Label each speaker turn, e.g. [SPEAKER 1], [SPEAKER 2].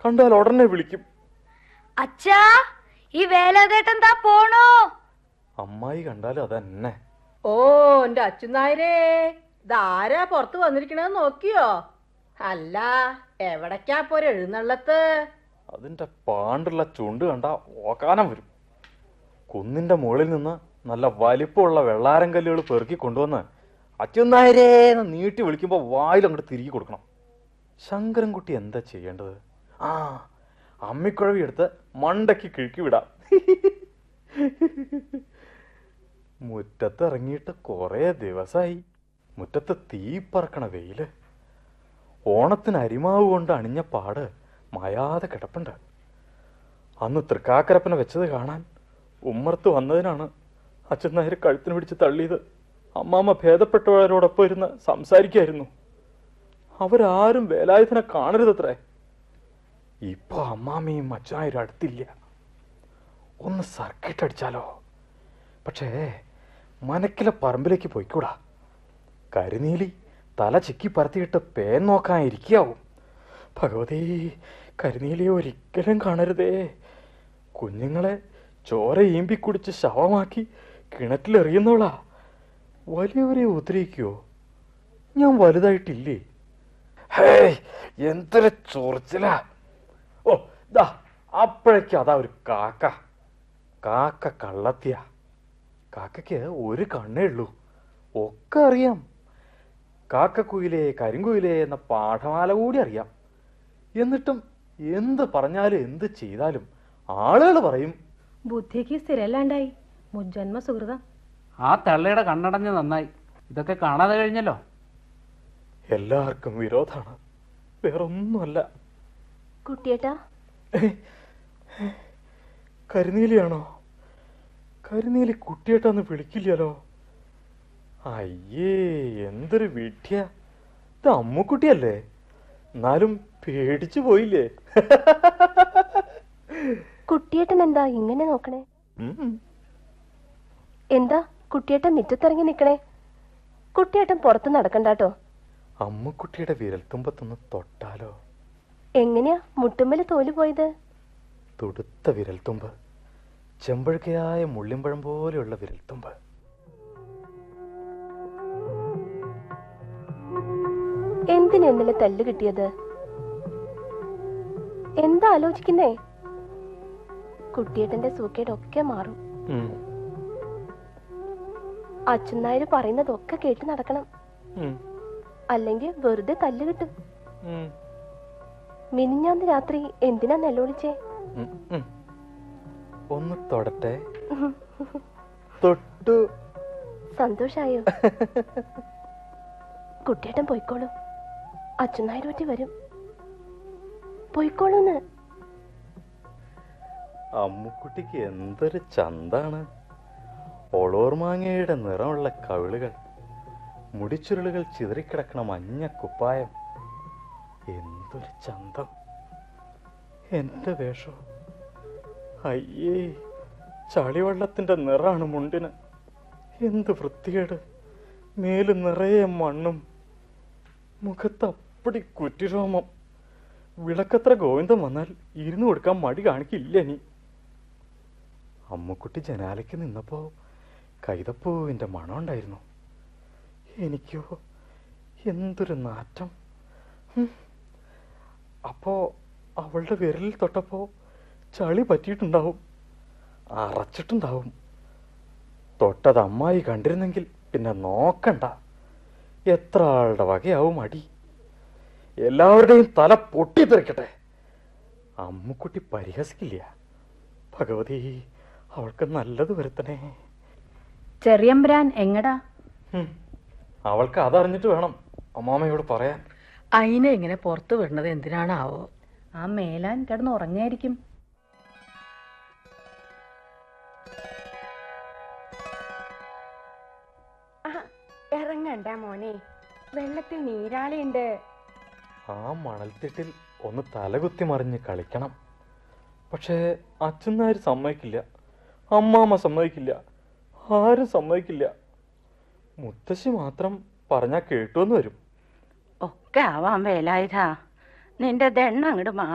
[SPEAKER 1] കണ്ടാൽ ഉടനെ വിളിക്കും.
[SPEAKER 2] അച്ഛാ, ഈ വേലാതേട്ടൻ താ പോണോ?
[SPEAKER 1] അമ്മായി കണ്ടാലും അതന്നെ.
[SPEAKER 3] ഓ എന്റെ അച്ഛനായരേ, ഇതാരാ പുറത്ത് വന്നിരിക്കണെന്ന് നോക്കിയോ? അല്ല, എവിടേക്കാ പോരെ എഴുന്നള്ളത്ത്?
[SPEAKER 1] അതിന്റെ പാണ്ടുള്ള ചുണ്ട് കണ്ട ഓക്കാനം വരും. കുന്നിന്റെ മുകളിൽ നിന്ന് നല്ല വലിപ്പമുള്ള വെള്ളാരം കല്ലുകൾ പെറുക്കി കൊണ്ടുവന്ന് അച്ഛനായരേന്ന് നീട്ടി വിളിക്കുമ്പോൾ വായിൽ അങ്ങോട്ട് തിരികെ കൊടുക്കണം. ശങ്കരൻകുട്ടി എന്താ ചെയ്യേണ്ടത്? ആ, അമ്മിക്കുഴവി എടുത്ത് മണ്ടയ്ക്ക് കിഴുക്കി വിടാം. മുറ്റത്ത് ഇറങ്ങിയിട്ട് കുറേ ദിവസമായി. മുറ്റത്ത് തീ പറക്കണ വെയില്. ഓണത്തിന് അരിമാവ് കൊണ്ട് അണിഞ്ഞ പാട് മായാതെ കിടപ്പുണ്ട്. അന്ന് തൃക്കാക്കരപ്പനെ വെച്ചത് കാണാൻ ഉമ്മർത്ത് വന്നതിനാണ് അച്ഛനായർ കഴുത്തിന് പിടിച്ച് തള്ളിയത്. അമ്മാമ്മ ഭേദപ്പെട്ടവരോടൊപ്പം ഇരുന്ന് സംസാരിക്കായിരുന്നു. അവരാരും വേലായുധനെ കാണരുതത്രേ. ഇപ്പൊ അമ്മാമ്മയും അച്ഛനായരും അടുത്തില്ല. ഒന്ന് സർക്കിട്ട് അടിച്ചാലോ? പക്ഷേ മനക്കിലെ പറമ്പിലേക്ക് പോയിക്കൂടാ. കരിനീലി തല ചിക്കി പരത്തിയിട്ട് പേൻ നോക്കാൻ ഇരിക്കാവും. ഭഗവതി, കരിനീലിയെ ഒരിക്കലും കാണരുതേ. കുഞ്ഞുങ്ങളെ ചോര ഈമ്പി കുടിച്ച് ശവമാക്കി കിണറ്റിലെറിയുന്നവളാ. വലിയവരെ ഉദ്രവിക്കുവോ? ഞാൻ വലുതായിട്ടില്ലേ? ഹേയ്, എന്തൊരു ചൊറിച്ചിലാ! ഓ ദാ, അപ്പോഴേക്കും അതാ ഒരു കാക്ക. കാക്ക കള്ളത്തിയ. കാക്കയ്ക്ക് ഒരു കണ്ണേ ഉള്ളൂ. ഒക്കെ അറിയാം. കാക്കക്കുയിലേ കരിങ്കുയിലേ എന്ന പാഠമാല കൂടി അറിയാം. എന്നിട്ടും എന്ത് പറഞ്ഞാലും എന്ത് ചെയ്താലും ആളുകൾ പറയും
[SPEAKER 3] ബുദ്ധിക്ക് സ്ഥിരല്ലാണ്ടായി. മുജ്ജന്മ സുഹൃതം.
[SPEAKER 4] ആ തള്ളയുടെ കണ്ണടഞ്ഞ് നന്നായി. ഇതൊക്കെ കാണാതെ കഴിഞ്ഞല്ലോ.
[SPEAKER 1] എല്ലാവർക്കും വിരോധാണ്, വേറൊന്നുമല്ല.
[SPEAKER 5] കുട്ടിയേട്ടാ,
[SPEAKER 1] കരിനീലിയാണോ? കരിനീലി കുട്ടിയേട്ടാന്ന് വിളിക്കില്ലല്ലോ. അയ്യേ, എന്തൊരു വിഡ്ഢിയ! ഇത് അമ്മുക്കുട്ടിയല്ലേ? എന്നാലും പേടിച്ചു പോയില്ലേ?
[SPEAKER 5] കുട്ടിയേട്ടൻ എന്താ ഇങ്ങനെ നോക്കണേ? എന്താ കുട്ടിയേട്ടൻ മുറ്റത്തിറങ്ങി നിക്കണേ? കുട്ടിയേട്ടൻ പുറത്ത് നടക്കണ്ടാട്ടോ.
[SPEAKER 1] അമ്മുക്കുട്ടിയുടെ വിരൽത്തുമ്പത്തൊന്ന് തൊട്ടാലോ?
[SPEAKER 5] എങ്ങനെയാ മുട്ടുമ്മല് തോല് പോയത്?
[SPEAKER 1] തുടുത്ത വിരൽത്തുമ്പ്, ചെമ്പഴുക്കയായ മുള്ളിമ്പഴം പോലെയുള്ള വിരൽത്തുമ്പ്.
[SPEAKER 5] എന്തിനാ ഇന്നലെ തല്ല് കിട്ടിയത്? എന്താ ആലോചിക്കുന്നേ? കുട്ടിയേട്ടന്റെ സൂക്കേടൊക്കെ മാറും. അച്ഛനായര് പറയുന്നതൊക്കെ കേട്ട് നടക്കണം. അല്ലെങ്കിൽ വെറുതെ തല്ല് കിട്ടും. മിനിഞ്ഞാന്ന് രാത്രി എന്തിനാ നെല്ലോളിച്ചേ?
[SPEAKER 1] ഒന്ന് തൊടട്ടെ? തൊട്ടു.
[SPEAKER 5] സന്തോഷായോ? കുട്ടിയേട്ടൻ പോയിക്കോളൂ. അച്ഛനായര് പറ്റി വരും. പോയിക്കോളൂന്ന്.
[SPEAKER 1] അമ്മുക്കുട്ടിക്ക് എന്തൊരു ചന്താണ്! ഒളോർമാങ്ങയുടെ നിറമുള്ള കവിളുകൾ, മുടിച്ചുരുളുകൾ ചിതറിക്കിടക്കണ മഞ്ഞ കുപ്പായം. എന്തൊരു ചന്തം! എന്റെ വേഷം, അയ്യേ, ചളിവെള്ളത്തിന്റെ നിറാണ് മുണ്ടിന്. എന്ത് വൃത്തികേട്! മേല് നിറയെ മണ്ണും, മുഖത്തപ്പടി കുറ്റിരോമം. വിളക്കത്ര ഗോവിന്ദം വന്നാൽ ഇരുന്നു കൊടുക്കാൻ മടി കാണിക്കില്ല നീ. അമ്മുക്കുട്ടി ജനാലയ്ക്ക് നിന്നപ്പോ കൈതപ്പൂവിന്റെ മണം ഉണ്ടായിരുന്നു. എനിക്കോ എന്തൊരു നാറ്റം! അപ്പോ അവളുടെ വിരലിൽ തൊട്ടപ്പോ ചളി പറ്റിയിട്ടുണ്ടാവും, അറച്ചിട്ടുണ്ടാവും. തൊട്ടത് അമ്മായി കണ്ടിരുന്നെങ്കിൽ പിന്നെ നോക്കണ്ട. എത്ര ആളുടെ വകയാവും അടി! എല്ലാവരുടെയും തല പൊട്ടിത്തെറിക്കട്ടെ. അമ്മുക്കുട്ടി പരിഹസിക്കില്ല. ഭഗവതി, അവൾക്ക് നല്ലത് വരുത്തണേ.
[SPEAKER 3] ചെറിയമ്പ്രാൻ എങ്ങടാ?
[SPEAKER 1] അവൾക്ക് അതറിഞ്ഞിട്ട് വേണം അമ്മാമ്മയോട് പറയാൻ.
[SPEAKER 3] അയിനെ ഇങ്ങനെ പുറത്തു വിടുന്നത് എന്തിനാണാവോ? ആ മേലാൻ കിടന്ന് ഉറങ്ങായിരിക്കും.
[SPEAKER 6] ഇറങ്ങണ്ട മോനെ, വെള്ളത്തിൽ നീരാളിയുണ്ട്.
[SPEAKER 1] ആ മണൽത്തിട്ടിൽ ഒന്ന് തലകുത്തി മറിഞ്ഞ് കളിക്കണം. പക്ഷേ അച്ഛനാര് സമ്മതിക്കില്ല, അമ്മാമ്മ സമ്മതിക്കില്ല, ആരും സമ്മതിക്കില്ല. മുത്തശ്ശി മാത്രം പറഞ്ഞാൽ കേട്ടുവെന്ന് വരും.
[SPEAKER 6] ഒക്കെ ആവാം വേലായുധ, നിന്റെ ദണ്ണ അങ്ങോട്ട്